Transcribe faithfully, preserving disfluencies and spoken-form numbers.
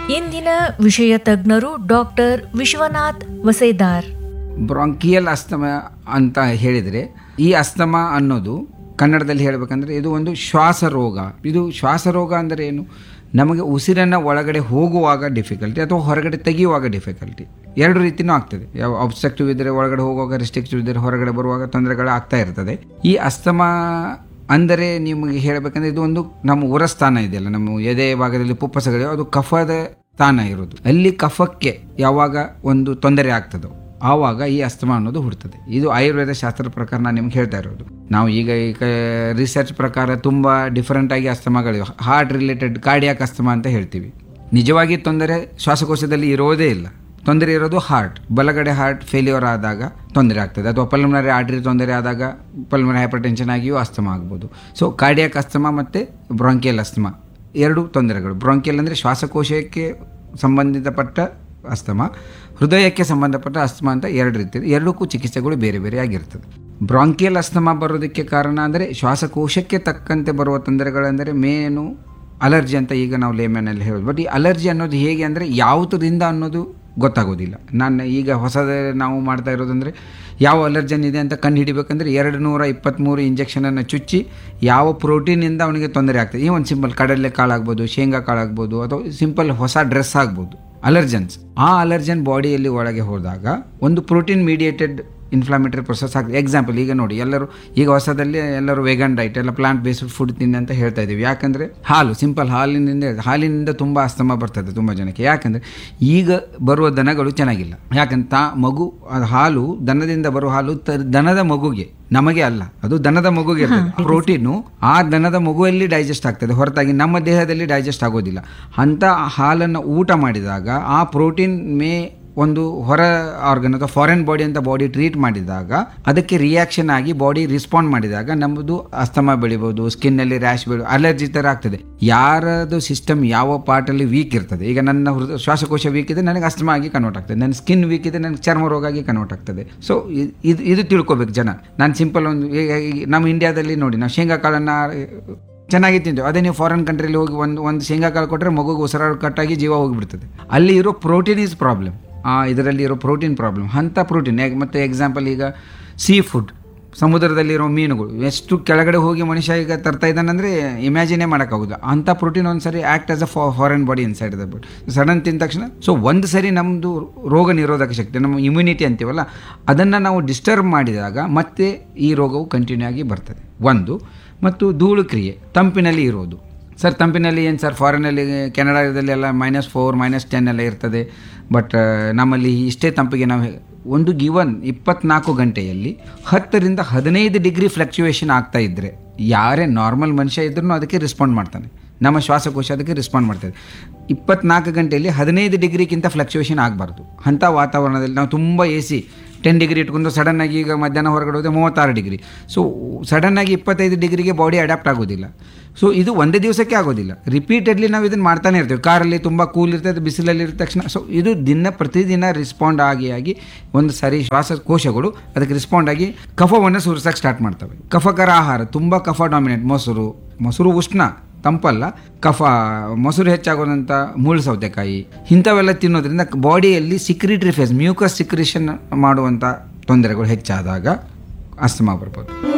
ಇಂದಿನ ವಿಷಯ ತಜ್ಞರು ಡಾಕ್ಟರ್ ವಿಶ್ವನಾಥ್ ವಸೇದಾರ್. ಬ್ರಾಂಕಿಯಲ್ ಅಸ್ತಮ ಅಂತ ಹೇಳಿದರೆ, ಈ ಅಸ್ತಮ ಅನ್ನೋದು ಕನ್ನಡದಲ್ಲಿ ಹೇಳಬೇಕಂದ್ರೆ ಇದು ಒಂದು ಶ್ವಾಸ ರೋಗ. ಇದು ಶ್ವಾಸ ರೋಗ ಅಂದರೆ ಏನು? ನಮಗೆ ಉಸಿರನ್ನು ಒಳಗಡೆ ಹೋಗುವಾಗ ಡಿಫಿಕಲ್ಟಿ ಅಥವಾ ಹೊರಗಡೆ ತೆಗೆಯುವಾಗ ಡಿಫಿಕಲ್ಟಿ, ಎರಡು ರೀತಿಯೂ ಆಗ್ತದೆ. ಯಾವ ಅಬ್ಸ್ಟ್ರಕ್ಟಿವ್ ಇದ್ದರೆ ಒಳಗಡೆ ಹೋಗುವಾಗ, ರಿಸ್ಟ್ರಿಕ್ಟಿವ್ ಇದ್ದರೆ ಹೊರಗಡೆ ಬರುವಾಗ ತೊಂದರೆಗಳು ಆಗ್ತಾ ಇರ್ತದೆ. ಈ ಅಸ್ತಮ ಅಂದರೆ ನಿಮಗೆ ಹೇಳಬೇಕಂದ್ರೆ ಇದು ಒಂದು ನಮ್ಮ ಉರಸ್ಥಾನ ಇದೆಯಲ್ಲ, ನಮ್ಮ ಎದೆ ಭಾಗದಲ್ಲಿ ಪುಪ್ಪಸಗಳು, ಅದು ಕಫದ ಸ್ಥಾನ ಇರೋದು. ಅಲ್ಲಿ ಕಫಕ್ಕೆ ಯಾವಾಗ ಒಂದು ತೊಂದರೆ ಆಗ್ತದೋ ಆವಾಗ ಈ ಅಸ್ತಮ ಅನ್ನೋದು ಹುಡ್ತದೆ. ಇದು ಆಯುರ್ವೇದ ಶಾಸ್ತ್ರದ ಪ್ರಕಾರ ನಾನು ನಿಮ್ಗೆ ಹೇಳ್ತಾ ಇರೋದು. ನಾವು ಈಗ ಈಗ ರಿಸರ್ಚ್ ಪ್ರಕಾರ ತುಂಬ ಡಿಫ್ರೆಂಟಾಗಿ ಅಸ್ತಮಗಳಿವೆ. ಹಾರ್ಟ್ ರಿಲೇಟೆಡ್ ಕಾರ್ಡಿಯಾಕ್ ಅಸ್ತಮ ಅಂತ ಹೇಳ್ತೀವಿ. ನಿಜವಾಗಿ ತೊಂದರೆ ಶ್ವಾಸಕೋಶದಲ್ಲಿ ಇರೋದೇ ಇಲ್ಲ, ತೊಂದರೆ ಇರೋದು ಹಾರ್ಟ್. ಬಲಗಡೆ ಹಾರ್ಟ್ ಫೇಲ್ಯೂರ್ ಆದಾಗ ತೊಂದರೆ ಆಗ್ತದೆ, ಅಥವಾ ಪಲ್ಮನರಿ ಆರ್ಟರಿ ತೊಂದರೆ ಆದಾಗ ಪಲ್ಮನರಿ ಹೈಪರ್ ಟೆನ್ಷನ್ ಆಗಿಯೂ ಅಸ್ತಮ ಆಗ್ಬೋದು. ಸೊ ಕಾರ್ಡಿಯಾಕ್ ಅಸ್ತಮ ಮತ್ತು ಬ್ರಾಂಕಿಯಲ್ ಅಸ್ತಮ ಎರಡು ತೊಂದರೆಗಳು. ಬ್ರಾಂಕಿಯಲ್ ಅಂದರೆ ಶ್ವಾಸಕೋಶಕ್ಕೆ ಸಂಬಂಧಿತಪಟ್ಟ ಅಸ್ತಮ, ಹೃದಯಕ್ಕೆ ಸಂಬಂಧಪಟ್ಟ ಅಸ್ತಮ ಅಂತ ಎರಡು ರೀತಿ. ಎರಡಕ್ಕೂ ಚಿಕಿತ್ಸೆಗಳು ಬೇರೆ ಬೇರೆ ಆಗಿರ್ತದೆ. ಬ್ರಾಂಕಿಯಲ್ ಅಸ್ತಮ ಬರೋದಕ್ಕೆ ಕಾರಣ ಅಂದರೆ ಶ್ವಾಸಕೋಶಕ್ಕೆ ತಕ್ಕಂತೆ ಬರುವ ತೊಂದರೆಗಳೆಂದರೆ ಮೇನು ಅಲರ್ಜಿ ಅಂತ ಈಗ ನಾವು ಲೇಮನಲ್ಲಿ ಹೇಳೋದು. ಬಟ್ ಈ ಅಲರ್ಜಿ ಅನ್ನೋದು ಹೇಗೆ ಅಂದರೆ ಯಾವುದರಿಂದ ಅನ್ನೋದು ಗೊತ್ತಾಗೋದಿಲ್ಲ. ನಾನು ಈಗ ಹೊಸದ ನಾವು ಮಾಡ್ತಾ ಇರೋದಂದರೆ ಯಾವ ಅಲರ್ಜನ್ ಇದೆ ಅಂತ ಕಂಡು ಹಿಡಿಬೇಕಂದ್ರೆ ಎರಡು ನೂರ ಇಪ್ಪತ್ತ್ಮೂರು ಇಂಜೆಕ್ಷನನ್ನು ಚುಚ್ಚಿ ಯಾವ ಪ್ರೋಟೀನಿಂದ ಅವನಿಗೆ ತೊಂದರೆ ಆಗ್ತದೆ. ಈ ಒಂದು ಸಿಂಪಲ್ ಕಡಲೆ ಕಾಳಾಗ್ಬೋದು, ಶೇಂಗಾ ಕಾಳಾಗ್ಬೋದು, ಅಥವಾ ಸಿಂಪಲ್ ಹೊಸ ಡ್ರೆಸ್ ಆಗ್ಬೋದು, ಅಲರ್ಜನ್ಸ್. ಆ ಅಲರ್ಜನ್ ಬಾಡಿಯಲ್ಲಿ ಒಳಗೆ ಹೋದಾಗ ಒಂದು ಪ್ರೋಟೀನ್ ಮೀಡಿಯೇಟೆಡ್ ಇನ್ಫ್ಲಾಮೇಟರಿ ಪ್ರೊಸೆಸ್ ಆಗ್ತದೆ. ಎಕ್ಸಾಂಪಲ್ ಈಗ ನೋಡಿ, ಎಲ್ಲರೂ ಈಗ ಹೊಸದಲ್ಲಿ ಎಲ್ಲರೂ ವೆಗನ್ ಡೈಟ್, ಎಲ್ಲ ಪ್ಲಾಂಟ್ ಬೇಸ್ಡ್ ಫುಡ್ ತಿನ್ನಿ ಅಂತ ಹೇಳ್ತಾ ಇದ್ದೀವಿ. ಯಾಕಂದರೆ ಹಾಲು, ಸಿಂಪಲ್ ಹಾಲಿನಿಂದ ಹಾಲಿನಿಂದ ತುಂಬ ಅಸ್ತಮ ಬರ್ತದೆ ತುಂಬ ಜನಕ್ಕೆ. ಯಾಕಂದರೆ ಈಗ ಬರುವ ದನಗಳು ಚೆನ್ನಾಗಿಲ್ಲ. ಯಾಕಂತ ತಾ ಮಗು ಅದು ಹಾಲು ದನದಿಂದ ಬರುವ ಹಾಲು ತ ದನದ ಮಗುಗೆ, ನಮಗೆ ಅಲ್ಲ, ಅದು ದನದ ಮಗುಗೆ ಇರ್ತದೆ. ಪ್ರೋಟೀನು ಆ ದನದ ಮಗುವಲ್ಲಿ ಡೈಜೆಸ್ಟ್ ಆಗ್ತದೆ, ಹೊರತಾಗಿ ನಮ್ಮ ದೇಹದಲ್ಲಿ ಡೈಜೆಸ್ಟ್ ಆಗೋದಿಲ್ಲ. ಅಂಥ ಹಾಲನ್ನು ಊಟ ಮಾಡಿದಾಗ ಆ ಪ್ರೋಟೀನ್ ಮೇ ಒಂದು ಹೊರ ಆರ್ಗನ್ ಅಥವಾ ಫಾರಿನ್ ಬಾಡಿ ಅಂತ ಬಾಡಿ ಟ್ರೀಟ್ ಮಾಡಿದಾಗ ಅದಕ್ಕೆ ರಿಯಾಕ್ಷನ್ ಆಗಿ ಬಾಡಿ ರಿಸ್ಪಾಂಡ್ ಮಾಡಿದಾಗ ನಮ್ಮದು ಅಸ್ತಮ ಬೆಳಿಬೋದು, ಸ್ಕಿನ್ನಲ್ಲಿ ರ್ಯಾಶ್ ಬೆಳಿ, ಅಲರ್ಜಿ ಥರ ಆಗ್ತದೆ. ಯಾರದು ಸಿಸ್ಟಮ್ ಯಾವ ಪಾರ್ಟಲ್ಲಿ ವೀಕ್ ಇರ್ತದೆ, ಈಗ ನನ್ನ ಹೃದಯ ಶ್ವಾಸಕೋಶ ವೀಕ್ ಇದೆ, ನನಗೆ ಅಸ್ತಮ ಆಗಿ ಕನ್ವರ್ಟ್ ಆಗ್ತದೆ. ನನ್ನ ಸ್ಕಿನ್ ವೀಕ್ ಇದೆ, ನನಗೆ ಚರ್ಮ ರೋಗ ಆಗಿ ಕನ್ವರ್ಟ್ ಆಗ್ತದೆ. ಸೊ ಇದು ಇದು ತಿಳ್ಕೊಬೇಕು ಜನ. ನಾನು ಸಿಂಪಲ್ ಒಂದು ನಮ್ಮ ಇಂಡಿಯಾದಲ್ಲಿ ನೋಡಿ, ನಾವು ಶೇಂಗಾ ಕಾಳನ್ನು ಚೆನ್ನಾಗಿ ತಿಂತೀವಿ. ಅದೇ ನೀವು ಫಾರಿನ್ ಕಂಟ್ರಿಲಿ ಹೋಗಿ ಒಂದು ಒಂದು ಶೇಂಗಾ ಕಾಳು ಕೊಟ್ಟರೆ ಮಗುಗೆ ಉಸಿರಾಟ ಕಟ್ಟಾಗಿ ಜೀವ ಹೋಗಿಬಿಡ್ತದೆ. ಅಲ್ಲಿ ಇರೋ ಪ್ರೋಟೀನ್ ಈಸ್ ಪ್ರಾಬ್ಲಮ್, ಇದರಲ್ಲಿ ಇರೋ ಪ್ರೋಟೀನ್ ಪ್ರಾಬ್ಲಮ್. ಅಂಥ ಪ್ರೋಟೀನ್ ಮತ್ತು ಎಕ್ಸಾಂಪಲ್ ಈಗ ಸೀ ಫುಡ್, ಸಮುದ್ರದಲ್ಲಿರೋ ಮೀನುಗಳು ಎಷ್ಟು ಕೆಳಗಡೆ ಹೋಗಿ ಮನುಷ್ಯ ಈಗ ತರ್ತಾ ಇದ್ದಾನಂದರೆ ಇಮ್ಯಾಜಿನೇ ಮಾಡೋಕ್ಕಾಗೋದು. ಅಂಥ ಪ್ರೋಟೀನ್ ಒಂದು ಸರಿ act as a foreign body inside the body. Sudden ತಿಂದ ತಕ್ಷಣ ಸೊ ಒಂದು ಸರಿ ನಮ್ಮದು ರೋಗ ನಿರೋಧಕ ಶಕ್ತಿ, ನಮ್ಮ ಇಮ್ಯುನಿಟಿ ಅಂತೀವಲ್ಲ, ಅದನ್ನು ನಾವು ಡಿಸ್ಟರ್ಬ್ ಮಾಡಿದಾಗ ಮತ್ತೆ ಈ ರೋಗವು ಕಂಟಿನ್ಯೂ ಆಗಿ ಬರ್ತದೆ. ಒಂದು ಮತ್ತು ಧೂಳು ಕ್ರಿಯೆ, ತಂಪಿನಲ್ಲಿ ಇರೋದು. ಸರ್ ತಂಪಿನಲ್ಲಿ ಏನು ಸರ್, ಫಾರಿನಲ್ಲಿ ಕೆನಡಾದಲ್ಲಿ ಎಲ್ಲ ಮೈನಸ್ ಫೋರ್ ಮೈನಸ್ ಟೆನ್ ಎಲ್ಲ ಇರ್ತದೆ. ಬಟ್ ನಮ್ಮಲ್ಲಿ ಇಷ್ಟೇ ತಂಪಿಗೆ ನಾವು ಒಂದು ಗಿವನ್ ಇಪ್ಪತ್ನಾಲ್ಕು ಗಂಟೆಯಲ್ಲಿ ಹತ್ತರಿಂದ ಹದಿನೈದು ಡಿಗ್ರಿ ಫ್ಲಕ್ಚುಯೇಷನ್ ಆಗ್ತಾ ಇದ್ದರೆ ಯಾರೇ ನಾರ್ಮಲ್ ಮನುಷ್ಯ ಇದ್ರೂ ಅದಕ್ಕೆ ರೆಸ್ಪಾಂಡ್ ಮಾಡ್ತಾನೆ. ನಮ್ಮ ಶ್ವಾಸಕೋಶ ಅದಕ್ಕೆ ರೆಸ್ಪಾಂಡ್ ಮಾಡ್ತದೆ. ಇಪ್ಪತ್ನಾಲ್ಕು ಗಂಟೆಯಲ್ಲಿ ಹದಿನೈದು ಡಿಗ್ರಿಗಿಂತ ಫ್ಲಕ್ಚುಯೇಷನ್ ಆಗಬಾರ್ದು. ಅಂಥ ವಾತಾವರಣದಲ್ಲಿ ನಾವು ತುಂಬ ಎ ಸಿ ಟೆನ್ ಡಿಗ್ರಿ ಇಟ್ಕೊಂಡು ಸಡನ್ನಾಗಿ ಈಗ ಮಧ್ಯಾಹ್ನ ಹೊರಗಡೆ ಹೋದರೆ ಮೂವತ್ತಾರು ಡಿಗ್ರಿ. ಸೊ ಸಡನ್ನಾಗಿ ಇಪ್ಪತ್ತೈದು ಡಿಗ್ರಿಗೆ ಬಾಡಿ ಅಡ್ಯಾಪ್ಟ್ ಆಗೋದಿಲ್ಲ. ಸೊ ಇದು ಒಂದೇ ದಿವಸಕ್ಕೆ ಆಗೋದಿಲ್ಲ, ರಿಪೀಟೆಡ್ಲಿ ನಾವು ಇದನ್ನು ಮಾಡ್ತಾನೆ ಇರ್ತೀವಿ. ಕಾರಲ್ಲಿ ತುಂಬ ಕೂಲ್ ಇರ್ತದೆ, ಬಿಸಿಲಲ್ಲಿ ಇದ್ದ ತಕ್ಷಣ ಸೊ ಇದು ದಿನ ಪ್ರತಿದಿನ ರಿಸ್ಪಾಂಡ್ ಆಗಿ ಆಗಿ ಒಂದು ಸರಿ ಶ್ವಾಸಕೋಶಗಳು ಅದಕ್ಕೆ ರಿಸ್ಪಾಂಡ್ ಆಗಿ ಕಫವನ್ನು ಸುರಿಸೋಕ್ಕೆ ಸ್ಟಾರ್ಟ್ ಮಾಡ್ತವೆ. ಕಫಕರ ಆಹಾರ, ತುಂಬ ಕಫ ಡಾಮಿನೇಟ್, ಮೊಸರು ಮೊಸರು ಉಷ್ಣ, ತಂಪಲ್ಲ, ಕಫ, ಮೊಸರು ಹೆಚ್ಚಾಗೋದಂಥ ಮುಳ್ಳು ಸೌತೆಕಾಯಿ ಇಂಥವೆಲ್ಲ ತಿನ್ನೋದ್ರಿಂದ ಬಾಡಿಯಲ್ಲಿ ಸಿಕ್ರಿಟರಿ ಫೇಸ್, ಮ್ಯೂಕಸ್ ಸಿಕ್ರಿಷನ್ ಮಾಡುವಂಥ ತೊಂದರೆಗಳು ಹೆಚ್ಚಾದಾಗ ಅಸ್ತಮ ಬರ್ಬೋದು.